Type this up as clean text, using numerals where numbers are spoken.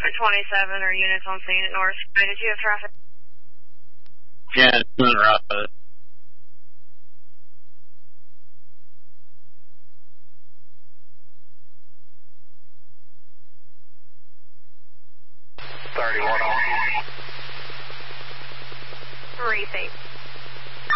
Traffic 27 or units on scene at North. Did you have traffic? Yeah, it's not right. Receive.